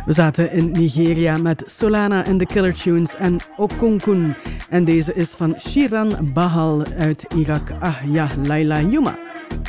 We zaten in Nigeria met Solana en de Killer Tunes en Okunkun. En deze is van Shiran Bahal uit Irak. Ah ja, Laila Yuma.